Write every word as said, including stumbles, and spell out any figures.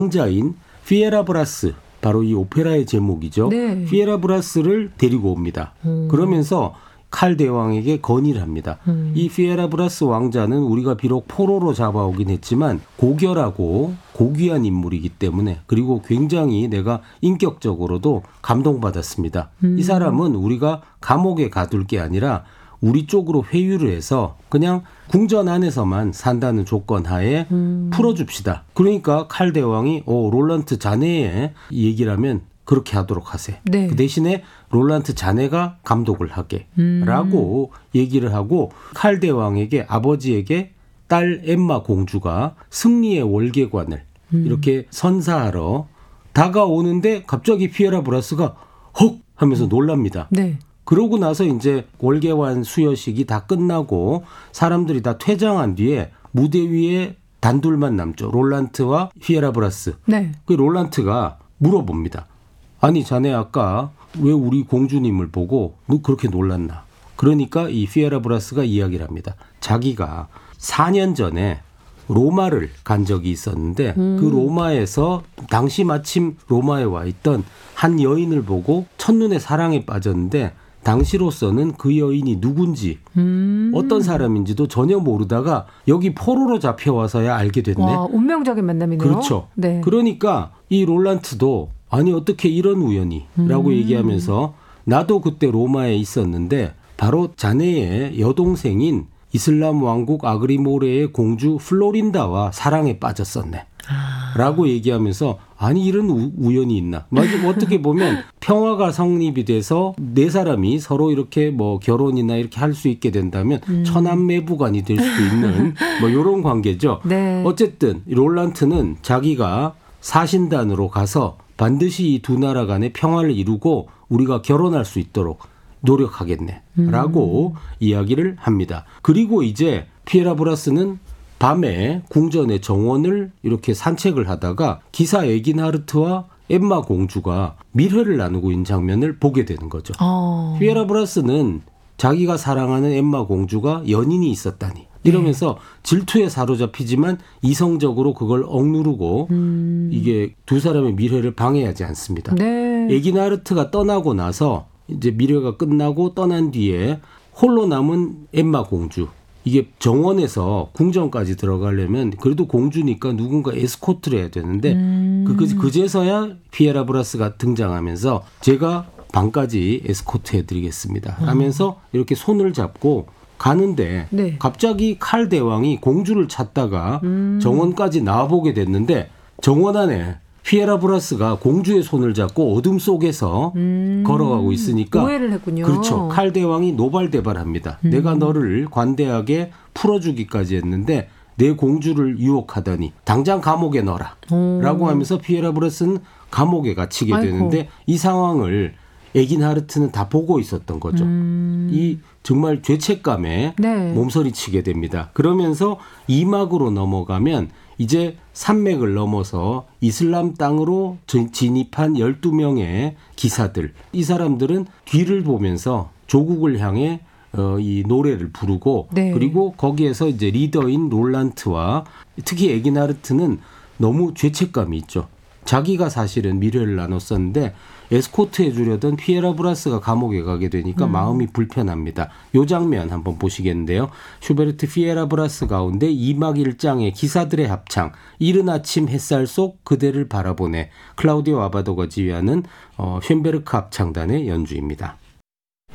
왕자인 피에라브라스, 바로 이 오페라의 제목이죠. 네. 피에라브라스를 데리고 옵니다. 음. 그러면서 칼 대왕에게 건의를 합니다. 음. 이 피에라브라스 왕자는 우리가 비록 포로로 잡아오긴 했지만 고결하고 고귀한 인물이기 때문에, 그리고 굉장히 내가 인격적으로도 감동받았습니다. 음. 이 사람은 우리가 감옥에 가둘 게 아니라 우리 쪽으로 회유를 해서 그냥 궁전 안에서만 산다는 조건 하에 음. 풀어줍시다. 그러니까 칼 대왕이 오, 롤란트 자네의 얘기를 하면 그렇게 하도록 하세요. 네. 그 대신에 롤란트 자네가 감독을 하게 음. 라고 얘기를 하고, 칼 대왕에게, 아버지에게 딸 엠마 공주가 승리의 월계관을 음. 이렇게 선사하러 다가오는데 갑자기 피에라브라스가 헉 하면서 놀랍니다. 네. 그러고 나서 이제 월계관 수여식이 다 끝나고 사람들이 다 퇴장한 뒤에 무대 위에 단둘만 남죠. 롤란트와 피에라브라스. 네. 그 롤란트가 물어봅니다. 아니 자네 아까 왜 우리 공주님을 보고 너 그렇게 놀랐나? 그러니까 이 피에라브라스가 이야기를 합니다. 자기가 사 년 전에 로마를 간 적이 있었는데 음. 그 로마에서 당시 마침 로마에 와 있던 한 여인을 보고 첫눈에 사랑에 빠졌는데 당시로서는 그 여인이 누군지 음. 어떤 사람인지도 전혀 모르다가 여기 포로로 잡혀와서야 알게 됐네. 와, 운명적인 만남이네요. 그렇죠. 네. 그러니까 이 롤란트도 아니 어떻게 이런 우연이 라고 음. 얘기하면서 나도 그때 로마에 있었는데 바로 자네의 여동생인 이슬람 왕국 아그리모레의 공주 플로린다와 사랑에 빠졌었네. 아. 라고 얘기하면서 아니 이런 우, 우연이 있나. 맞아, 어떻게 보면 평화가 성립이 돼서 네 사람이 서로 이렇게 뭐 결혼이나 이렇게 할 수 있게 된다면 음. 처남매부간이 될 수도 있는 뭐 이런 관계죠. 네. 어쨌든 롤란트는 자기가 사신단으로 가서 반드시 이 두 나라 간의 평화를 이루고 우리가 결혼할 수 있도록 노력하겠네 라고 음. 이야기를 합니다. 그리고 이제 피에라브라스는 밤에 궁전의 정원을 이렇게 산책을 하다가 기사 에기나르트와 엠마 공주가 밀회를 나누고 있는 장면을 보게 되는 거죠. 어. 피에라브라스는 자기가 사랑하는 엠마 공주가 연인이 있었다니 이러면서 네. 질투에 사로잡히지만 이성적으로 그걸 억누르고 음. 이게 두 사람의 밀회를 방해하지 않습니다. 네. 에기나르트가 떠나고 나서 이제 밀회가 끝나고 떠난 뒤에 홀로 남은 엠마 공주, 이게 정원에서 궁전까지 들어가려면 그래도 공주니까 누군가 에스코트를 해야 되는데 음. 그, 그제서야 피에라브라스가 등장하면서 제가 방까지 에스코트 해드리겠습니다 하면서 이렇게 손을 잡고 가는데 네. 갑자기 칼 대왕이 공주를 찾다가 음. 정원까지 나와보게 됐는데 정원 안에 피에라브라스가 공주의 손을 잡고 어둠 속에서 음. 걸어가고 있으니까 오해를 했군요. 그렇죠. 칼 대왕이 노발대발합니다. 음. 내가 너를 관대하게 풀어주기까지 했는데 내 공주를 유혹하다니 당장 감옥에 넣어라 라고 하면서 피에라브라스는 감옥에 갇히게 아이고. 되는데 이 상황을 에기나르트는 다 보고 있었던 거죠. 음. 이 정말 죄책감에 네. 몸서리치게 됩니다. 그러면서 이 막으로 넘어가면 이제 산맥을 넘어서 이슬람 땅으로 진입한 열두 명의 기사들. 이 사람들은 뒤를 보면서 조국을 향해 어, 이 노래를 부르고 네. 그리고 거기에서 이제 리더인 롤란트와 특히 에기나르트는 너무 죄책감이 있죠. 자기가 사실은 미래를 나눴었는데 에스코트 해주려던 피에라브라스가 감옥에 가게 되니까 음. 마음이 불편합니다. 이 장면 한번 보시겠는데요. 슈베르트 피에라브라스 가운데 이 막 일 장의 기사들의 합창, 이른 아침 햇살 속 그대를 바라보네, 클라우디오 아바도가 지휘하는 어, 쉔베르크 합창단의 연주입니다.